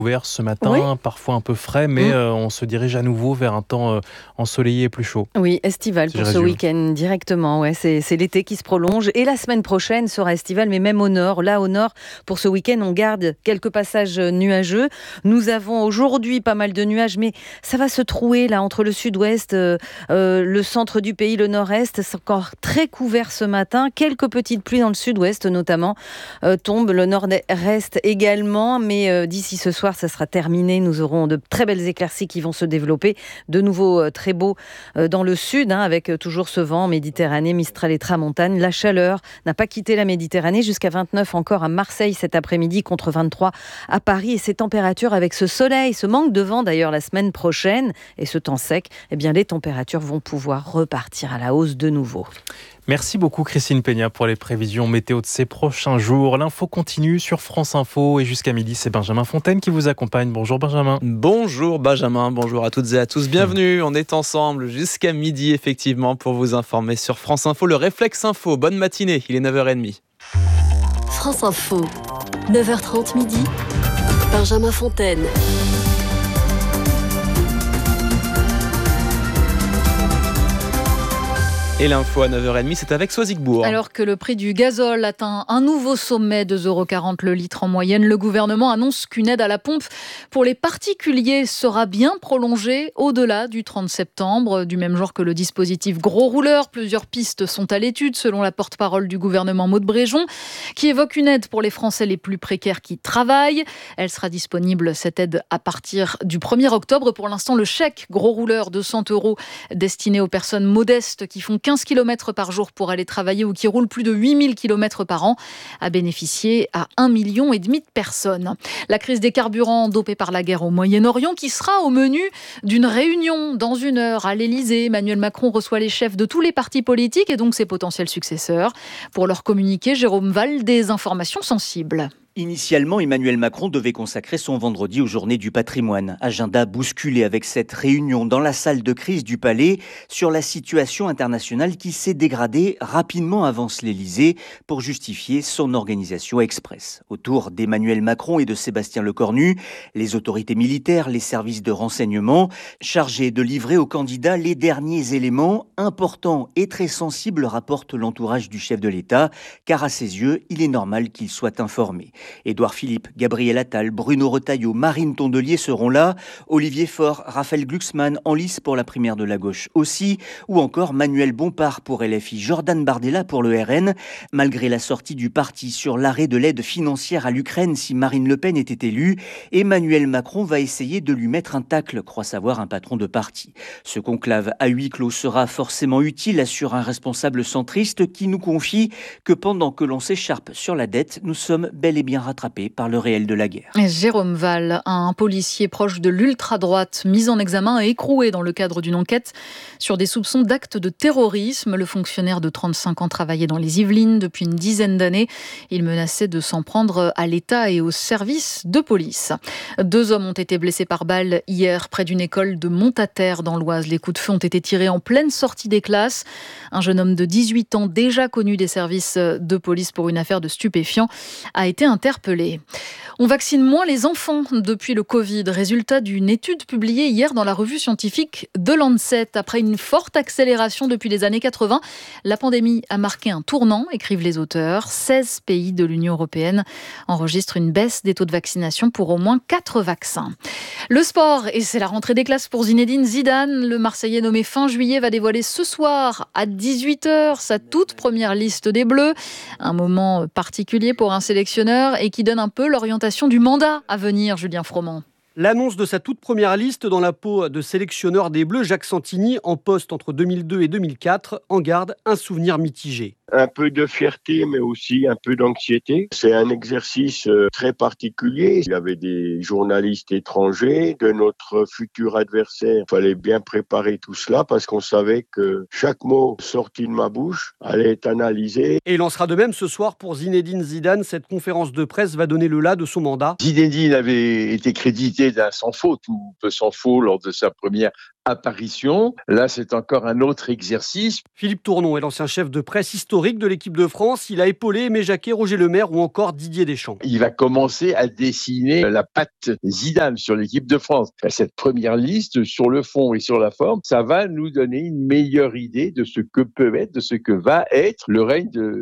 Ouvert ce matin, Oui. parfois un peu frais, mais on se dirige à nouveau vers un temps ensoleillé et plus chaud. Oui, estival Si pour je ce résume. week-end directement. Ouais, c'est l'été qui se prolonge et la semaine prochaine sera estivale, mais même au nord. Là, au nord, pour ce week-end, on garde quelques passages nuageux. Nous avons aujourd'hui pas mal de nuages, mais ça va se trouer là entre le sud-ouest, le centre du pays, le nord-est. C'est encore très couvert ce matin. Quelques petites pluies dans le sud-ouest notamment tombent. Le nord-est également, mais d'ici ce soir, ça sera terminé. Nous aurons de très belles éclaircies qui vont se développer. De nouveau très beau dans le sud, avec toujours ce vent Méditerranée, Mistral et Tramontane. La chaleur n'a pas quitté la Méditerranée, jusqu'à 29 encore à Marseille cet après-midi, contre 23 à Paris. Et ces températures avec ce soleil, ce manque de vent d'ailleurs la semaine prochaine et ce temps sec, eh bien les températures vont pouvoir repartir à la hausse de nouveau. Merci beaucoup Christine Peña pour les prévisions météo de ces prochains jours. L'info continue sur France Info et jusqu'à midi, c'est Benjamin Fontaine qui vous accompagne. Bonjour Benjamin. Bonjour Benjamin, bonjour à toutes et à tous. Bienvenue, on est ensemble jusqu'à midi effectivement pour vous informer sur France Info. Le Réflexe Info, bonne matinée, il est 9h30. France Info, 9h30 midi, Benjamin Fontaine. Et l'info à 9h30, c'est avec Soisigbourg. Alors que le prix du gazole atteint un nouveau sommet de 2,40 € le litre en moyenne, le gouvernement annonce qu'une aide à la pompe pour les particuliers sera bien prolongée au-delà du 30 septembre. Du même genre que le dispositif gros rouleur, plusieurs pistes sont à l'étude selon la porte-parole du gouvernement Maud Bréjon, qui évoque une aide pour les Français les plus précaires qui travaillent. Elle sera disponible, cette aide, à partir du 1er octobre. Pour l'instant, le chèque gros rouleur de 100 € destiné aux personnes modestes qui font 15 km par jour pour aller travailler ou qui roulent plus de 8000 km par an a bénéficié à 1,5 million de personnes. La crise des carburants dopée par la guerre au Moyen-Orient qui sera au menu d'une réunion dans 1 heure à l'Elysée. Emmanuel Macron reçoit les chefs de tous les partis politiques et donc ses potentiels successeurs pour leur communiquer, Jérôme Valls, des informations sensibles. Initialement, Emmanuel Macron devait consacrer son vendredi aux Journées du patrimoine. Agenda bousculé avec cette réunion dans la salle de crise du Palais sur la situation internationale qui s'est dégradée rapidement, avance l'Élysée, pour justifier son organisation express. Autour d'Emmanuel Macron et de Sébastien Lecornu, les autorités militaires, les services de renseignement, chargés de livrer aux candidats les derniers éléments importants et très sensibles, rapporte l'entourage du chef de l'État, car à ses yeux, il est normal qu'il soit informé. Édouard Philippe, Gabriel Attal, Bruno Retailleau, Marine Tondelier seront là, Olivier Faure, Raphaël Glucksmann en lice pour la primaire de la gauche aussi, ou encore Manuel Bompard pour LFI, Jordan Bardella pour le RN. Malgré la sortie du parti sur l'arrêt de l'aide financière à l'Ukraine si Marine Le Pen était élue, Emmanuel Macron va essayer de lui mettre un tacle, croit savoir un patron de parti. Ce conclave à huis clos sera forcément utile, assure un responsable centriste qui nous confie que pendant que l'on s'écharpe sur la dette, nous sommes bel et bien rattrapé par le réel de la guerre. Jérôme Valls, un policier proche de l'ultra-droite mis en examen et écroué dans le cadre d'une enquête sur des soupçons d'actes de terrorisme. Le fonctionnaire de 35 ans travaillait dans les Yvelines depuis une dizaine d'années. Il menaçait de s'en prendre à l'État et aux services de police. 2 hommes ont été blessés par balle hier près d'une école de Montataire dans l'Oise. Les coups de feu ont été tirés en pleine sortie des classes. Un jeune homme de 18 ans, déjà connu des services de police pour une affaire de stupéfiants, a été interpellé. On vaccine moins les enfants depuis le Covid. Résultat d'une étude publiée hier dans la revue scientifique The Lancet. Après une forte accélération depuis les années 80, la pandémie a marqué un tournant, écrivent les auteurs. 16 pays de l'Union européenne enregistrent une baisse des taux de vaccination pour au moins 4 vaccins. Le sport, et c'est la rentrée des classes pour Zinedine Zidane. Le Marseillais nommé fin juillet va dévoiler ce soir à 18h sa toute première liste des Bleus. Un moment particulier pour un sélectionneur et qui donne un peu l'orientation du mandat à venir, Julien Froment. L'annonce de sa toute première liste dans la peau de sélectionneur des Bleus, Jacques Santini, en poste entre 2002 et 2004, en garde un souvenir mitigé. Un peu de fierté, mais aussi un peu d'anxiété. C'est un exercice très particulier. Il y avait des journalistes étrangers de notre futur adversaire. Il fallait bien préparer tout cela parce qu'on savait que chaque mot sorti de ma bouche allait être analysé. Et il en sera de même ce soir pour Zinedine Zidane. Cette conférence de presse va donner le là de son mandat. Zinedine avait été crédité l'idée d'un sans faute, ou peu sans faute lors de sa première apparition. Là, c'est encore un autre exercice. Philippe Tournon est l'ancien chef de presse historique de l'équipe de France. Il a épaulé Aimé Jacquet, Roger Lemaire ou encore Didier Deschamps. Il va commencer à dessiner la patte Zidane sur l'équipe de France. Cette première liste, sur le fond et sur la forme, ça va nous donner une meilleure idée de ce que peut être, de ce que va être le règne de